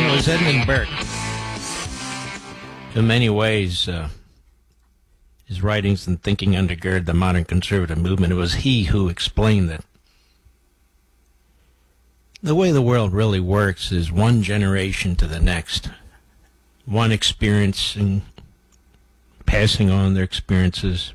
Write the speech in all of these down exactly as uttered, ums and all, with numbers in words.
it was Edmund Burke. In many ways, uh, his writings and thinking undergird the modern conservative movement. It was he who explained that the way the world really works is one generation to the next, one experiencing, passing on their experiences,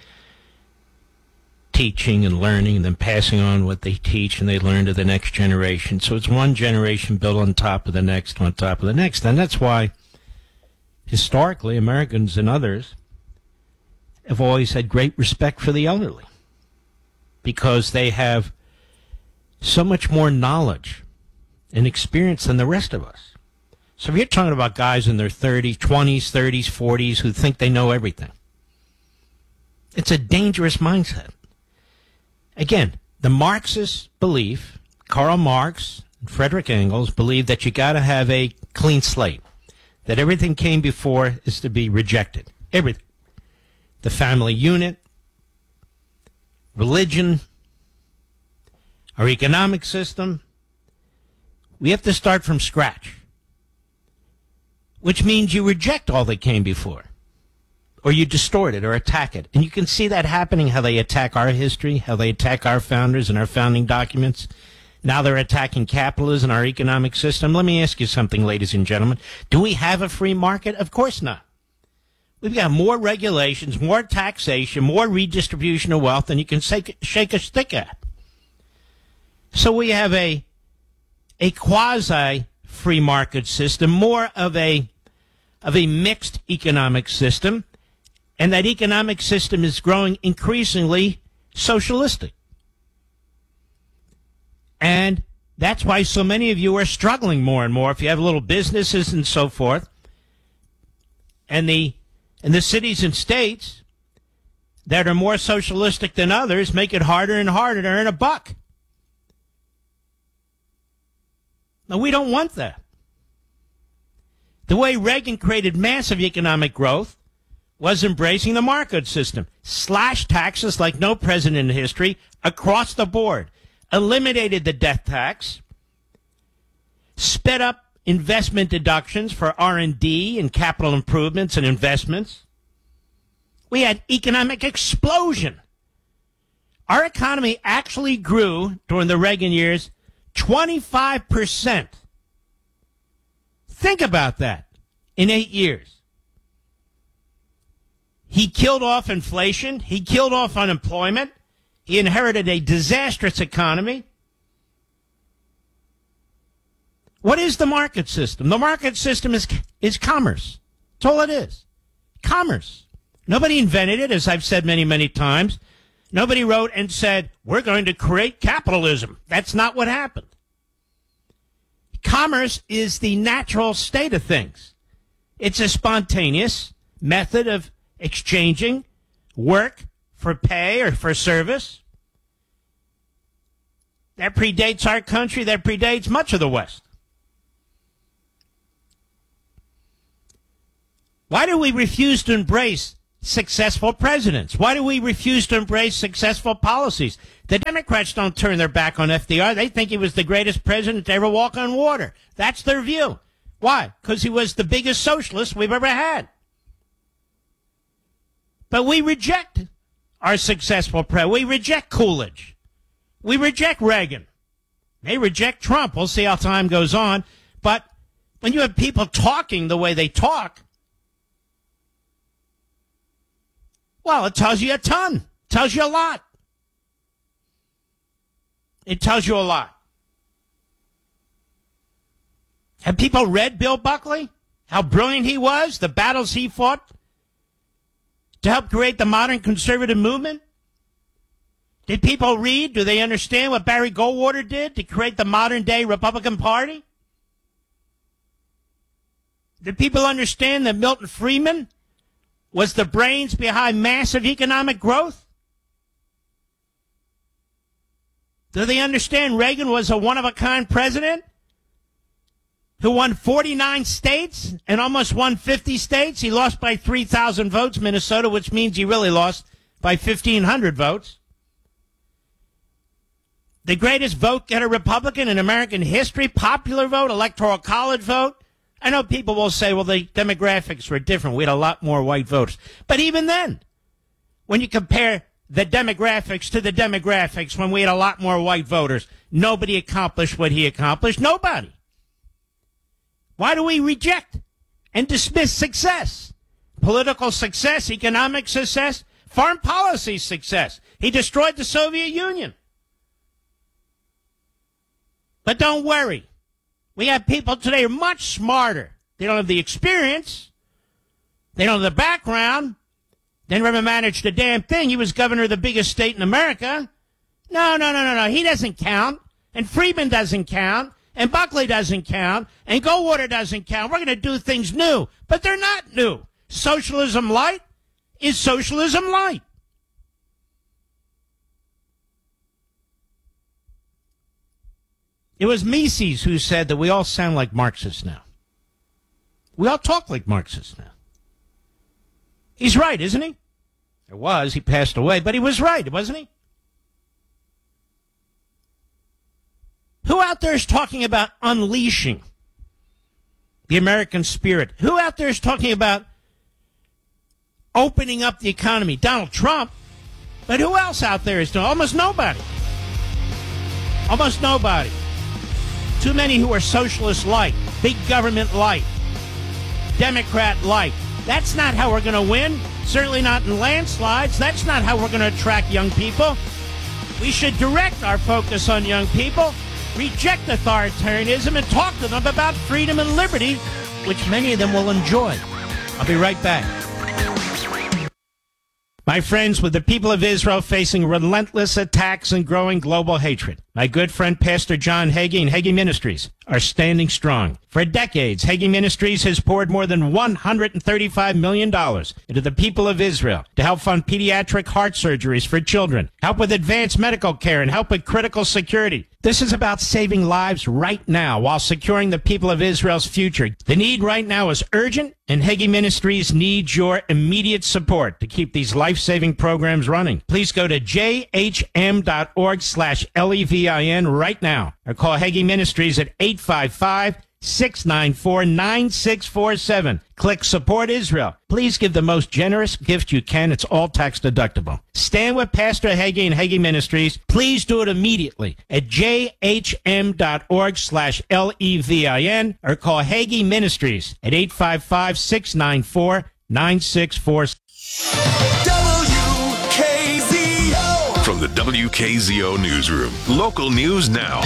teaching and learning, and then passing on what they teach and they learn to the next generation. So it's one generation built on top of the next, on top of the next. And that's why, historically, Americans and others have always had great respect for the elderly, because they have so much more knowledge and experience than the rest of us. So if you're talking about guys in their thirties, twenties, thirties, forties who think they know everything, it's a dangerous mindset. Again, the Marxist belief, Karl Marx and Frederick Engels believed that you got to have a clean slate, that everything came before is to be rejected. Everything. The family unit, religion, our economic system. We have to start from scratch, which means you reject all that came before, or you distort it or attack it. And you can see that happening, how they attack our history, how they attack our founders and our founding documents. Now they're attacking capitalism and our economic system. Let me ask you something, ladies and gentlemen. Do we have a free market? Of course not. We've got more regulations, more taxation, more redistribution of wealth than you can shake, shake a stick at. So we have a, a quasi-free market system, more of a, of a mixed economic system. And that economic system is growing increasingly socialistic. And that's why so many of you are struggling more and more. If you have little businesses and so forth, and the, and the cities and states that are more socialistic than others make it harder and harder to earn a buck. Now, we don't want that. The way Reagan created massive economic growth was embracing the market system, slashed taxes like no president in history across the board, eliminated the death tax, sped up investment deductions for R and D and capital improvements and investments. We had economic explosion. Our economy actually grew during the Reagan years twenty-five percent. Think about that in eight years. He killed off inflation. He killed off unemployment. He inherited a disastrous economy. What is the market system? The market system is, is commerce. That's all it is. Commerce. Nobody invented it, as I've said many, many times. Nobody wrote and said, we're going to create capitalism. That's not what happened. Commerce is the natural state of things. It's a spontaneous method of exchanging work for pay or for service. That predates our country. That predates much of the West. Why do we refuse to embrace successful presidents? Why do we refuse to embrace successful policies? The Democrats don't turn their back on F D R. They think he was the greatest president to ever walk on water. That's their view. Why? Because he was the biggest socialist we've ever had. But we reject our successful president. We reject Coolidge. We reject Reagan. They reject Trump. We'll see how time goes on. But when you have people talking the way they talk, well, it tells you a ton. It tells you a lot. It tells you a lot. Have people read Bill Buckley? How brilliant he was? The battles he fought to help create the modern conservative movement? Did people read? Do they understand what Barry Goldwater did to create the modern-day Republican Party? Did people understand that Milton Friedman was the brains behind massive economic growth? Do they understand Reagan was a one-of-a-kind president who won forty-nine states and almost won fifty states? He lost by three thousand votes, Minnesota, which means he really lost by fifteen hundred votes. The greatest vote-getter Republican in American history, popular vote, electoral college vote, I know people will say, well, the demographics were different. We had a lot more white voters. But even then, when you compare the demographics to the demographics, when we had a lot more white voters, nobody accomplished what he accomplished. Nobody. Why do we reject and dismiss success? Political success, economic success, foreign policy success. He destroyed the Soviet Union. But don't worry. We have people today who are much smarter. They don't have the experience. They don't have the background. They never managed a damn thing. He was governor of the biggest state in America. No, no, no, no, no. He doesn't count. And Friedman doesn't count. And Buckley doesn't count. And Goldwater doesn't count. We're going to do things new. But they're not new. Socialism light is socialism light. It was Mises who said that we all sound like Marxists now. We all talk like Marxists now. He's right, isn't he? It was. He passed away, but he was right, wasn't he? Who out there is talking about unleashing the American spirit? Who out there is talking about opening up the economy? Donald Trump. But who else out there is doing? Almost nobody. Almost nobody. Too many who are socialist light, big government light, Democrat light. That's not how we're going to win. Certainly not in landslides. That's not how we're going to attract young people. We should direct our focus on young people, reject authoritarianism, and talk to them about freedom and liberty, which many of them will enjoy. I'll be right back. My friends, with the people of Israel facing relentless attacks and growing global hatred, my good friend Pastor John Hagee and Hagee Ministries are standing strong. For decades, Hagee Ministries has poured more than one hundred thirty-five million dollars into the people of Israel to help fund pediatric heart surgeries for children, help with advanced medical care, and help with critical security. This is about saving lives right now while securing the people of Israel's future. The need right now is urgent, and Hagee Ministries needs your immediate support to keep these life-saving programs running. Please go to j h m dot org slash L E V I N right now, or call Hagee Ministries at eight five five, six nine four, nine six four seven. Click Support Israel. Please give the most generous gift you can. It's all tax deductible. Stand with Pastor Hagee and Hagee Ministries. Please do it immediately at j h m dot org slash L E V I N, or call Hagee Ministries at eight five five, six nine four, nine six four seven. W K Z O. From the W K Z O Newsroom, local news now.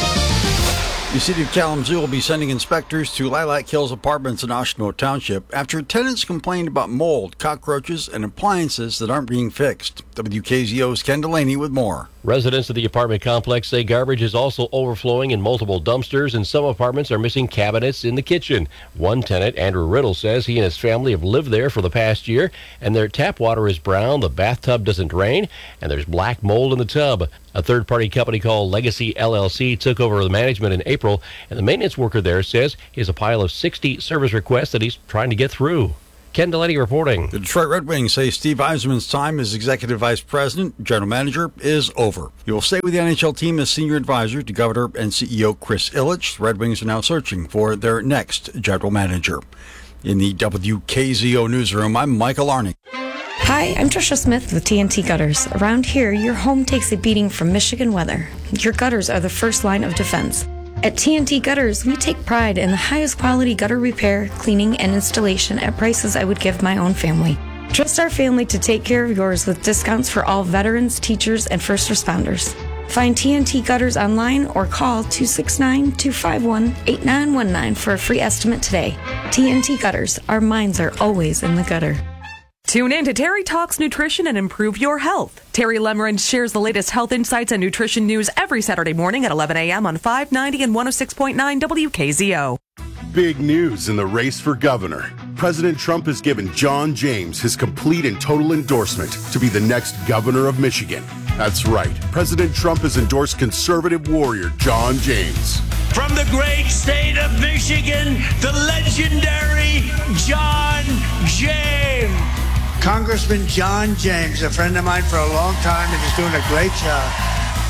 The city of Kalamazoo will be sending inspectors to Lilac Hills Apartments in Oshno Township after tenants complained about mold, cockroaches, and appliances that aren't being fixed. W K Z O's Ken Delaney with more. Residents of the apartment complex say garbage is also overflowing in multiple dumpsters, and some apartments are missing cabinets in the kitchen. One tenant, Andrew Riddle, says he and his family have lived there for the past year, and their tap water is brown, the bathtub doesn't drain, and there's black mold in the tub. A third-party company called Legacy L L C took over the management in April, and the maintenance worker there says he has a pile of sixty service requests that he's trying to get through. Ken Delaney reporting. The Detroit Red Wings say Steve Yzerman's time as executive vice president, general manager, is over. He will stay with the N H L team as senior advisor to Governor and C E O Chris Ilitch. The Red Wings are now searching for their next general manager. In the W K Z O newsroom, I'm Michael Arning. Hi, I'm Trisha Smith with T N T Gutters. Around here, your home takes a beating from Michigan weather. Your gutters are the first line of defense. At T N T Gutters, we take pride in the highest quality gutter repair, cleaning, and installation at prices I would give my own family. Trust our family to take care of yours with discounts for all veterans, teachers, and first responders. Find T N T Gutters online or call two six nine, two five one, eight nine one nine for a free estimate today. T N T Gutters, our minds are always in the gutter. Tune in to Terry Talks Nutrition and Improve Your Health. Terry Lemmerin shares the latest health insights and nutrition news every Saturday morning at eleven a.m. on five ninety and one oh six point nine W K Z O. Big news in the race for governor. President Trump has given John James his complete and total endorsement to be the next governor of Michigan. That's right. President Trump has endorsed conservative warrior John James. From the great state of Michigan, the legendary John James. Congressman John James, a friend of mine for a long time, and is doing a great job.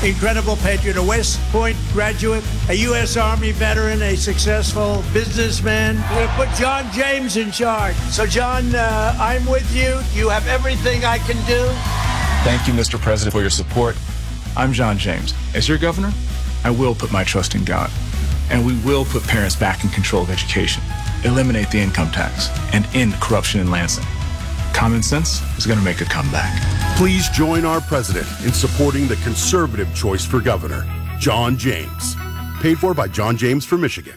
incredible patriot, a West Point graduate, a U S Army veteran, a successful businessman. We're going to put John James in charge. So, John, uh, I'm with you. You have everything I can do. Thank you, Mister President, for your support. I'm John James. As your governor, I will put my trust in God. And we will put parents back in control of education, eliminate the income tax, and end corruption in Lansing. Common sense is going to make a comeback. Please join our president in supporting the conservative choice for governor, John James. Paid for by John James for Michigan.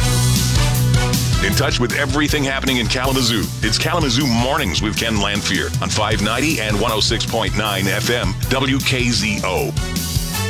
In touch with everything happening in Kalamazoo. It's Kalamazoo Mornings with Ken Lanfear on five ninety and one oh six point nine F M W K Z O.